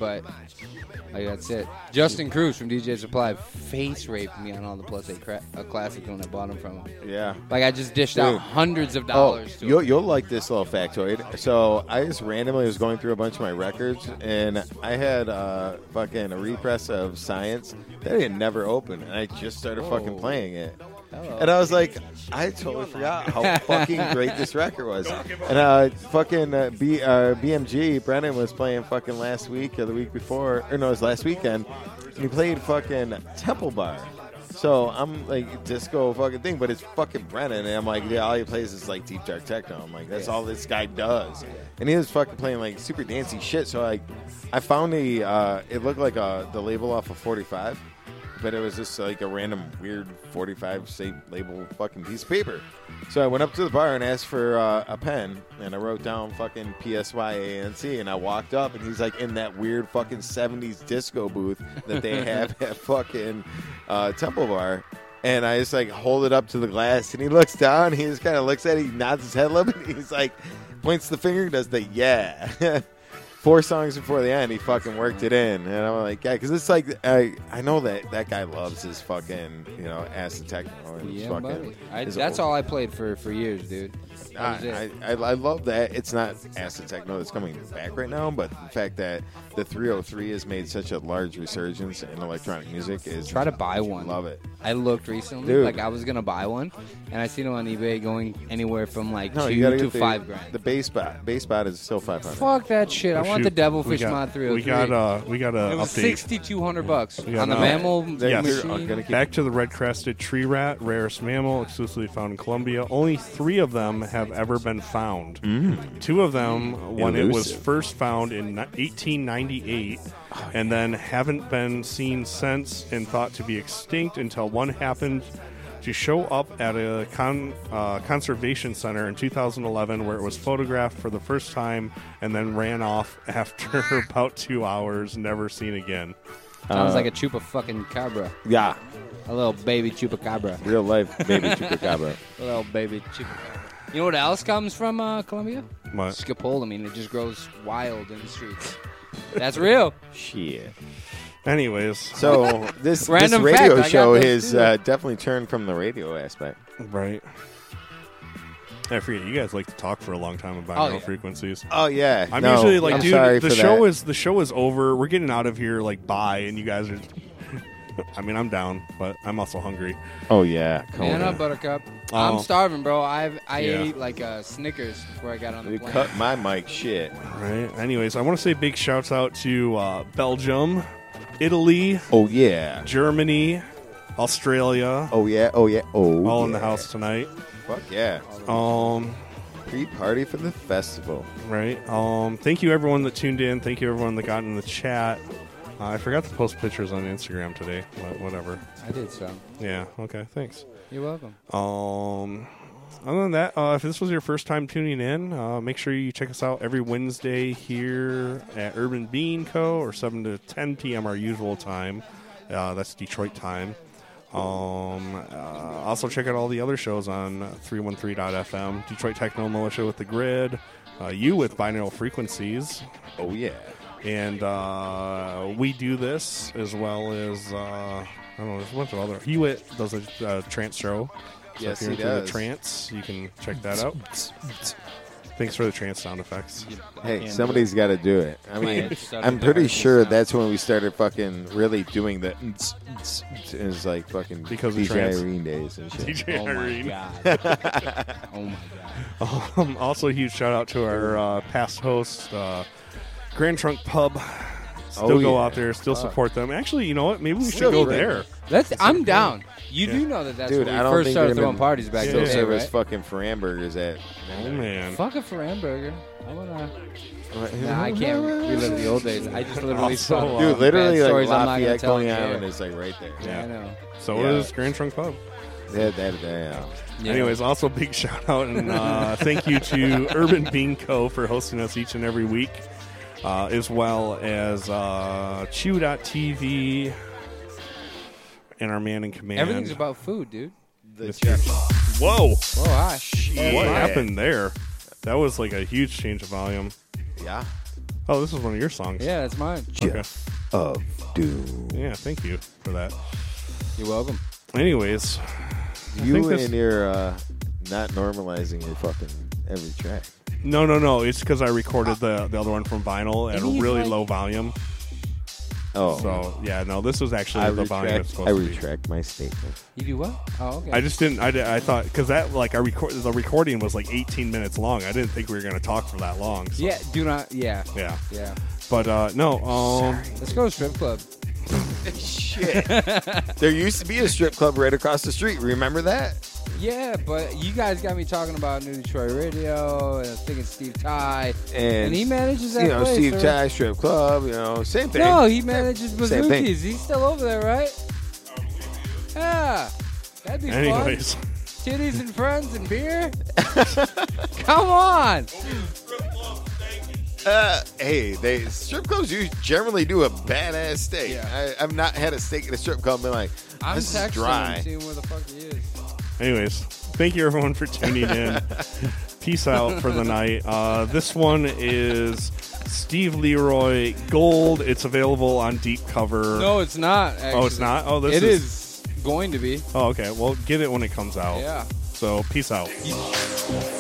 but like that's it. Justin Cruz from DJ Supply face raped me on all the Plus 8 classics when I bought them from him. Yeah. Like I just dished out hundreds of dollars to him. You'll like this little factoid. So I just randomly was going through a bunch of my records, and I had fucking a repress of Science that I had never opened, and I just started fucking playing it. Hello. And I was like, I totally forgot how fucking great this record was. And BMG, Brennan was playing fucking last week or the week before, or no, it was last weekend, and he played fucking Temple Bar. So I'm like, disco fucking thing, but it's fucking Brennan. And I'm like, yeah, all he plays is like deep dark techno. I'm like, that's all this guy does. And he was fucking playing like super dancey shit. So like, I found it looked like the label off of 45. But it was just like a random weird 45 shaped label fucking piece of paper. So I went up to the bar and asked for a pen, and I wrote down fucking PSYANC, and I walked up, and he's like in that weird fucking 70s disco booth that they have at fucking Temple Bar. And I just like hold it up to the glass, and he looks down, he just kind of looks at it, he nods his head a little bit, and he's like, points the finger, does the yeah. 4 songs before the end, he fucking worked it in, and I'm like, yeah, because it's like I know that guy loves his fucking acid techno. And Yeah, fucking, buddy. That's all I played for years, dude. That was it. I love that it's not acid techno that's coming back right now, but the fact that the 303 has made such a large resurgence in electronic music is Try to buy one. Love it. I looked recently, Dude. like I was gonna buy one, and I seen them on eBay going anywhere from like No, $2 you gotta to get $5 grand. The bass spot is still 500. Fuck that shit! I want the Devilfish Mod 303. We got a It was update. $6,200 Yeah, on the no. mammal Yes. machine. Back to the red-crested tree rat, rarest mammal, exclusively found in Colombia. Only 3 of them have ever been found. 2 of them when it was Elusive. first found in 1898, and then haven't been seen since and thought to be extinct until one happened to show up at a conservation center in 2011 where it was photographed for the first time and then ran off after about 2 hours, never seen again. Sounds like a chupa fucking cabra. Yeah, A little baby chupacabra. real life baby chupacabra. A little baby chupacabra. You know what else comes from Colombia? What? Scopolamine. It just grows wild in the streets. That's real. Shit. Anyways, So this Random radio fact, I got show this has too. definitely turned from the radio aspect. right. I forget. You guys like to talk for a long time about binaural frequencies. Oh yeah, I'm No, usually like, I'm dude, sorry the for show that. the show is over. We're getting out of here. Like, bye. And you guys are. I mean, I'm down, but I'm also hungry. Oh yeah, Man Kona. up, Buttercup. Oh. I'm starving, bro. I Yeah. ate like a Snickers before I got on the You plane. cut my mic shit. Right. Anyways, I want to say big shouts out to Belgium, Italy, Oh yeah. Germany, Australia, Oh yeah. Oh yeah. Oh. all in the yeah. house tonight. Fuck yeah. Pre-party for the festival. Right. Thank you everyone that tuned in. Thank you everyone that got in the chat. I forgot to post pictures on Instagram today. But whatever. I did so. Yeah. Okay. Thanks. You're welcome. Other than that, if this was your first time tuning in, make sure you check us out every Wednesday here at Urban Bean Co. or 7 to 10 p.m. our usual time. That's Detroit time. Also check out all the other shows on 313.fm. Detroit Techno Militia with The Grid. You with Binaural Frequencies. Oh yeah. And we do this as well as, I don't know, there's a bunch of other. Hewitt does a trance show. So Yes, if you're he into the does. trance, you can check that out. Thanks for the trance sound effects. Hey, somebody's got to do it. I mean, It started I'm pretty doing sure sound. that's when we started fucking really doing the. It was like fucking Because of DJ trance. Irene days and shit. DJ Oh my Irene. god. Oh my god. Also, a huge shout out to our past host, Grand Trunk Pub. Still go out there, still support them. Actually, you know what? Maybe we should Still go great. there. I'm down. You do know that that's Dude, when I we don't first think started they're throwing gonna parties back in still the day, service right? fucking for hamburgers at. Oh, man. Fuck it for hamburger. I wanna. Nah, I can't relive the old days. I just literally Also, saw Dude, literally bad like stories I'm not gonna Lafayette tell Coney on air. Island is like right there. Yeah, I know. So Yeah. is Grand Trunk Pub. Yeah. Yeah. Anyways, also big shout out and thank you to Urban Bean Co. for hosting us each and every week, as well as Chew.tv and our man in command. Everything's about food, dude. Whoa! Oh, hi. What happened there? That was like a huge change of volume. Yeah. Oh, this is one of your songs. Yeah, that's mine. Jeff of Doom. Yeah, thank you for that. You're welcome. Anyways, You and your not normalizing your fucking every track. no. It's because I recorded the other one from vinyl at And a he's really like- low volume. Oh, So yeah, no, this was actually the volume it's supposed I to be. retract my statement. You do what? Oh, okay. I just didn't. I thought because that the recording was like 18 minutes long. I didn't think we were going to talk for that long. So, Yeah, do not. Yeah. yeah. Yeah. But no. Let's go to strip club. Shit. There used to be a strip club right across the street. Remember that? Yeah, but you guys got me talking about New Detroit Radio and I think it's Steve Ty. And he manages that place. Steve or- Ty Strip Club, same thing. No, he manages Same thing. Bazookies. He's still over there, right? Yeah. That'd be Anyways, fun. Titties and friends and beer? Come on. Hey, strip clubs you generally do a badass steak. Yeah. I've not had a steak in a strip club and been like, I'm this is texting dry. him, seeing where the fuck he is. anyways, thank you everyone for tuning in. Peace out for the night. This one is Steve Leroy Gold. It's available on Deep Cover. No, it's not, actually. Oh, it's not? Oh, this It is. is going to be. Oh, okay. Well, get it when it comes out. Yeah. So, peace out. You-